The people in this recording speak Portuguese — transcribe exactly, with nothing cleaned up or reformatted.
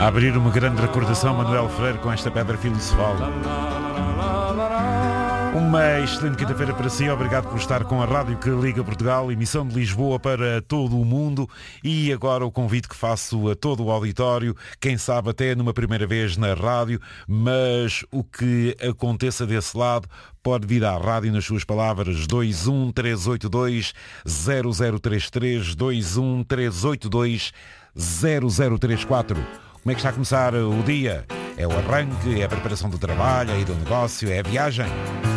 A abrir uma grande recordação, Manuel Freire, com esta pedra filosofal. Uma excelente quinta-feira para si, obrigado por estar com a Rádio que Liga Portugal, emissão de Lisboa para todo o mundo. E agora o convite que faço a todo o auditório, quem sabe até numa primeira vez na rádio, mas o que aconteça desse lado pode vir à rádio nas suas palavras. Dois um três oito dois zero zero três três, dois um três oito dois zero zero três quatro. Como é que está a começar o dia? É o arranque, é a preparação do trabalho, é ir do negócio, é a viagem?